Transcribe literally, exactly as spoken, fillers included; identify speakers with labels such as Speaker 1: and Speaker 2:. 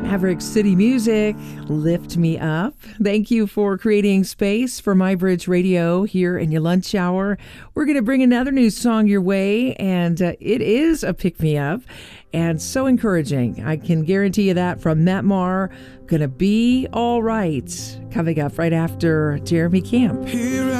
Speaker 1: Maverick City Music, Lift Me Up. Thank you for creating space for MyBridge Radio here in your lunch hour. We're going to bring another new song your way, and uh, it is a pick-me-up and so encouraging. I can guarantee you that from Matt Maher. Gonna be all right. Coming up right after Jeremy Camp. Here